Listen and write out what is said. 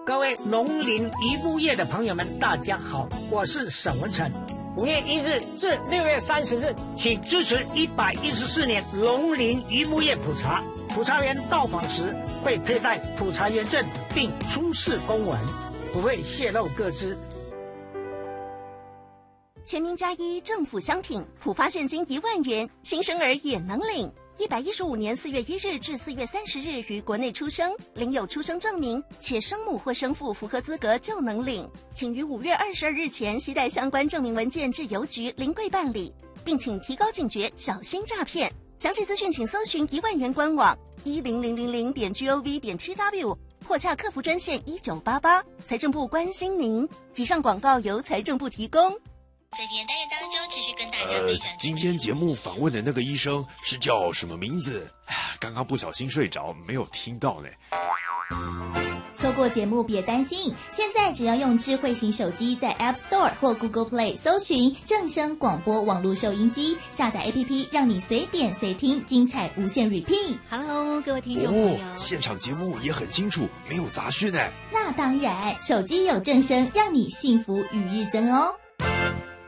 各位农林渔牧业的朋友们，大家好，我是沈文成。5月1日至6月30日，请支持114年农林渔牧业普查。普查员到访时会佩戴普查员证，并出示公文，不会泄露个资。 全民+1政府相挺，普发现金1万元，新生儿也能领。115年4月1日至4月30日于国内出生，领有出生证明，且生母或生父符合资格就能领。请于5月22日前携带相关证明文件至邮局临柜办理，并请提高警觉，小心诈骗。详细资讯请搜寻1万元官网10000.gov.tw 或洽客服专线1988。财政部关心您。以上广告由财政部提供。 在今天单元当中，持续跟大家分享。 今天节目访问的那个医生是叫什么名字？刚刚不小心睡着，没有听到呢。 错过节目别担心，现在只要用智慧型手机在 App Store 或 Google Play 搜寻正声广播网络收音机，下载 APP， 让你随点随听，精彩无限 repeat。 Hello， 各位听众朋友， 现场节目也很清楚，没有杂讯呢。 那当然，手机有正声，让你幸福与日增哦。